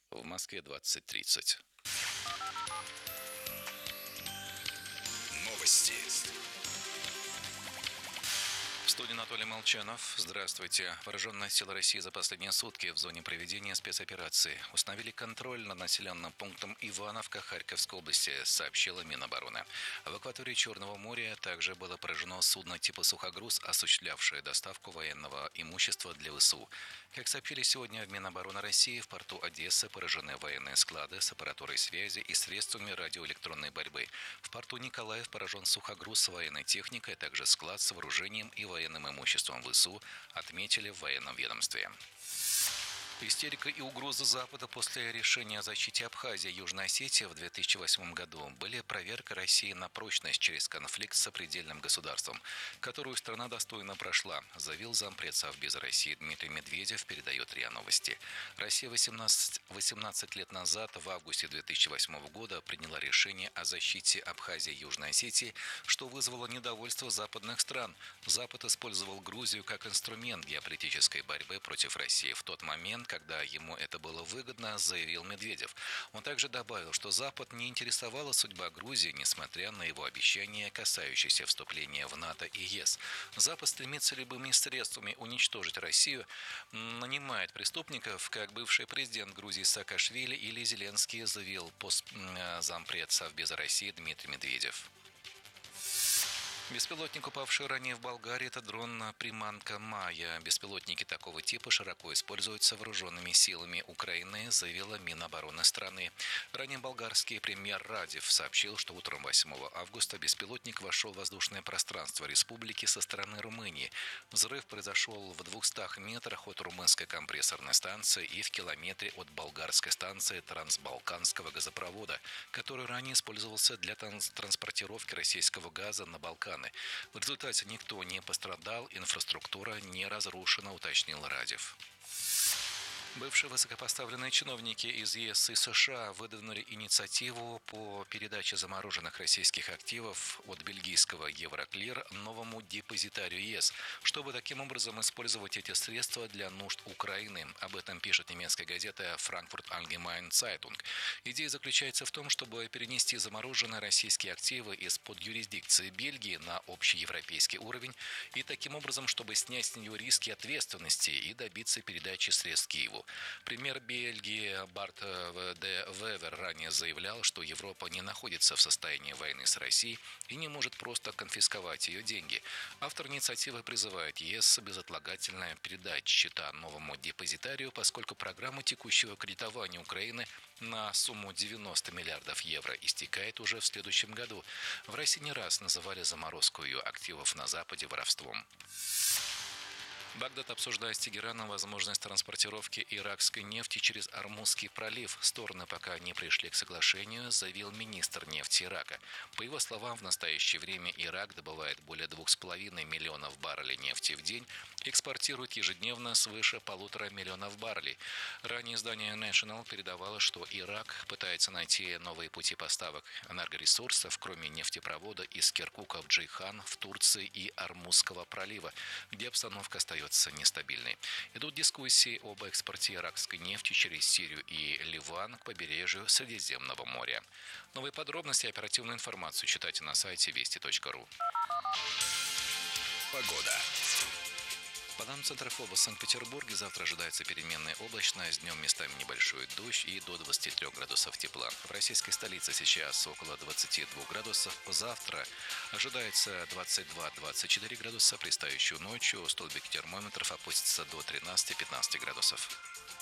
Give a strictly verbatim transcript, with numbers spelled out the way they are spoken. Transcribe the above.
В Москве двадцать тридцать. Новости. В студии Анатолий Молчанов. Здравствуйте. Вооруженные силы России за последние сутки в зоне проведения спецоперации установили контроль над населенным пунктом Ивановка Харьковской области, сообщила Минобороны. В акватории Черного моря также было поражено судно типа «Сухогруз», осуществлявшее доставку военного имущества для ВСУ. Как сообщили сегодня в Минобороны России, в порту Одессы поражены военные склады с аппаратурой связи и средствами радиоэлектронной борьбы. В порту Николаев поражен «Сухогруз» с военной техникой, а также склад с вооружением и военным имуществом ВСУ, отметили в военном ведомстве. Истерика и угрозы Запада после решения о защите Абхазии и Южной Осетии в две тысячи восьмом году были проверкой России на прочность через конфликт с сопредельным государством, которую страна достойно прошла, заявил зампред Совбеза России Дмитрий Медведев, передает РИА Новости. Россия восемнадцать, восемнадцать лет назад, в августе две тысячи восьмого года, приняла решение о защите Абхазии и Южной Осетии, что вызвало недовольство западных стран. Запад использовал Грузию как инструмент геополитической борьбы против России в тот момент, когда ему это было выгодно, заявил Медведев. Он также добавил, что Запад не интересовала судьба Грузии, несмотря на его обещания, касающиеся вступления в НАТО и ЕС. Запад стремится любыми средствами уничтожить Россию, нанимает преступников, как бывший президент Грузии Саакашвили или Зеленский, заявил пост, зампред Совбеза России Дмитрий Медведев. Беспилотник, упавший ранее в Болгарии, это дрон-приманка «Майя». Беспилотники такого типа широко используются вооруженными силами Украины, заявила Минобороны страны. Ранее болгарский премьер Радев сообщил, что утром восьмого августа беспилотник вошел в воздушное пространство республики со стороны Румынии. Взрыв произошел в двухстах метрах от румынской компрессорной станции и в километре от болгарской станции трансбалканского газопровода, который ранее использовался для транспортировки российского газа на Балканы. В результате никто не пострадал, инфраструктура не разрушена, уточнил Радев. Бывшие высокопоставленные чиновники из ЕС и США выдвинули инициативу по передаче замороженных российских активов от бельгийского Евроклир новому депозитарию ЕС, чтобы таким образом использовать эти средства для нужд Украины. Об этом пишет немецкая газета Frankfurt Allgemeine Zeitung. Идея заключается в том, чтобы перенести замороженные российские активы из-под юрисдикции Бельгии на общий европейский уровень и таким образом, чтобы снять с нее риски ответственности и добиться передачи средств Киеву. Премьер Бельгии Барт де Вевер ранее заявлял, что Европа не находится в состоянии войны с Россией и не может просто конфисковать ее деньги. Автор инициативы призывает ЕС безотлагательно передать счета новому депозитарию, поскольку программа текущего кредитования Украины на сумму девяносто миллиардов евро истекает уже в следующем году. В России не раз называли заморозку ее активов на Западе воровством. Багдад обсуждает с Тегераном возможность транспортировки иракской нефти через Ормузский пролив. Стороны пока не пришли к соглашению, заявил министр нефти Ирака. По его словам, в настоящее время Ирак добывает более двух с половиной миллионов баррелей нефти в день, экспортирует ежедневно свыше полутора миллионов баррелей. Ранее издание National передавало, что Ирак пытается найти новые пути поставок энергоресурсов, кроме нефтепровода из Киркука в Джейхан, в Турции и Ормузского пролива, где обстановка остается нестабильной. Идут дискуссии об экспорте иракской нефти через Сирию и Ливан к побережью Средиземного моря. Новые подробности и оперативную информацию читайте на сайте вести точка ру. Погода. По данным Центрофоба в Санкт-Петербурге завтра ожидается переменная облачность, днем местами небольшой дождь и до двадцати трёх градусов тепла. В российской столице сейчас около двадцати двух градусов. Завтра ожидается двадцать два — двадцать четыре градуса. Предстоящую ночью столбик термометров опустится до тринадцати — пятнадцати градусов.